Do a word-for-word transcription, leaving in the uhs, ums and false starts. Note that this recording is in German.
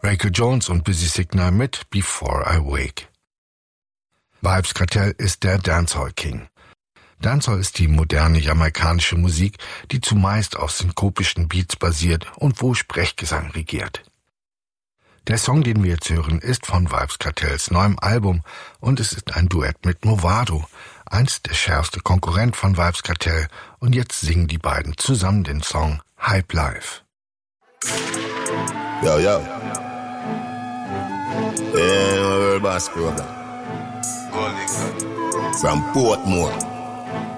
Rachel Jones und Busy Signal mit Before I Wake. Vybz Kartel ist der Dancehall King. Dancehall ist die moderne jamaikanische Musik, die zumeist auf synkopischen Beats basiert und wo Sprechgesang regiert. Der Song, den wir jetzt hören, ist von Vybz Kartels neuem Album und es ist ein Duett mit Movado, einst der schärfste Konkurrent von Vybz Kartel, und jetzt singen die beiden zusammen den Song Hype Life. Yo, yo. Yeah, World Boss Program. From Portmore.